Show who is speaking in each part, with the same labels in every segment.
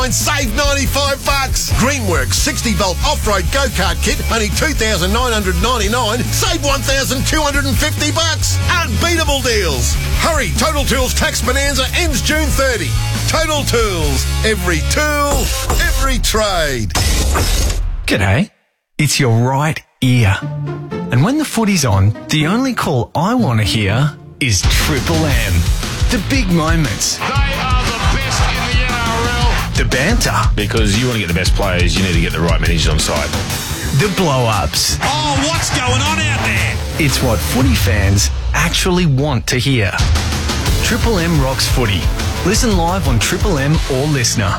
Speaker 1: And save $95. Greenworks 60-volt off-road go-kart kit, only $2,999. Save $1,250. Unbeatable deals. Hurry, Total Tools Tax Bonanza ends June 30. Total Tools. Every tool, every trade.
Speaker 2: G'day. It's your right ear. And when the footy's on, the only call I want to hear is Triple M. The big moments.
Speaker 3: They are the best in the NRL.
Speaker 2: The banter.
Speaker 4: Because you want to get the best players, you need to get the right managers on side.
Speaker 2: The blow-ups.
Speaker 3: Oh, what's going on out there?
Speaker 2: It's what footy fans actually want to hear. Triple M rocks footy. Listen live on Triple M or Listener.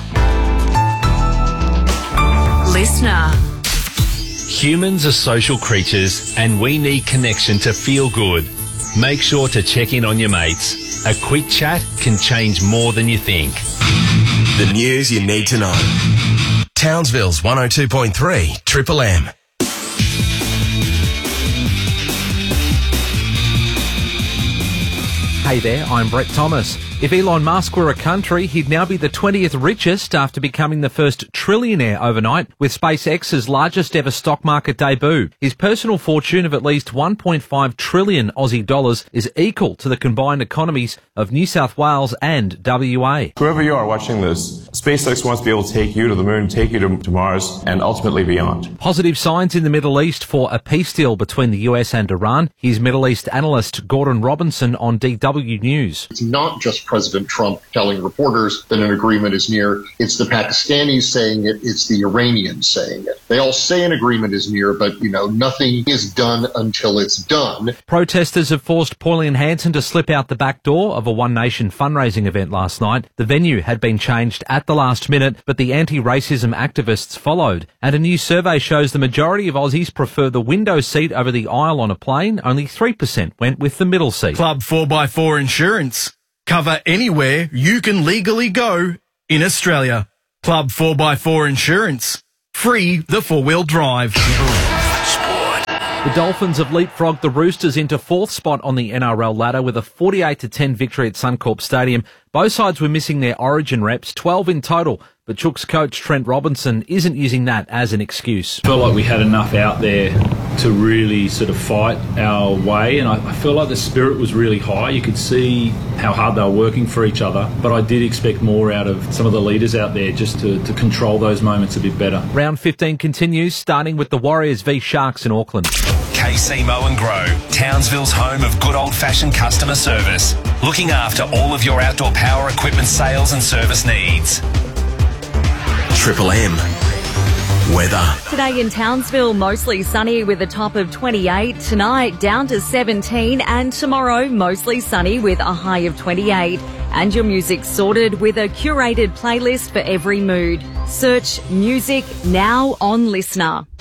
Speaker 5: Listener.
Speaker 6: Humans are social creatures and we need connection to feel good. Make sure to check in on your mates. A quick chat can change more than you think.
Speaker 7: The news you need to know. Townsville's 102.3 Triple M.
Speaker 8: Hey there, I'm Brett Thomas. If Elon Musk were a country, he'd now be the 20th richest after becoming the first trillionaire overnight with SpaceX's largest ever stock market debut. His personal fortune of at least 1.5 trillion Aussie dollars is equal to the combined economies of New South Wales and WA.
Speaker 9: Whoever you are watching this, SpaceX wants to be able to take you to the moon, take you to Mars, and ultimately beyond.
Speaker 8: Positive signs in the Middle East for a peace deal between the US and Iran. Here's Middle East analyst Gordon Robinson on DW News.
Speaker 10: It's not just President Trump telling reporters that an agreement is near. It's the Pakistanis saying it. It's the Iranians saying it. They all say an agreement is near, but, nothing is done until it's done.
Speaker 8: Protesters have forced Pauline Hanson to slip out the back door of a One Nation fundraising event last night. The venue had been changed at the last minute, but the anti-racism activists followed. And a new survey shows the majority of Aussies prefer the window seat over the aisle on a plane. Only 3% went with the middle seat.
Speaker 11: Club 4x4 Insurance. Cover anywhere you can legally go in Australia. Club 4x4 Insurance. Free the four-wheel drive.
Speaker 8: The Dolphins have leapfrogged the Roosters into fourth spot on the NRL ladder with a 48-10 victory at Suncorp Stadium. Both sides were missing their origin reps, 12 in total, but Chooks coach Trent Robinson isn't using that as an excuse.
Speaker 12: I felt like we had enough out there to really sort of fight our way, and I feel like the spirit was really high. You could see how hard they were working for each other, but I did expect more out of some of the leaders out there just to control those moments a bit better.
Speaker 8: Round 15 continues, starting with the Warriors v Sharks in Auckland.
Speaker 7: KC Mow and Grow, Townsville's home of good old-fashioned customer service. Looking after all of your outdoor power equipment sales and service needs. Triple M. Weather.
Speaker 5: Today in Townsville, mostly sunny with a top of 28. Tonight, down to 17. And tomorrow, mostly sunny with a high of 28. And your music sorted with a curated playlist for every mood. Search music now on Listener.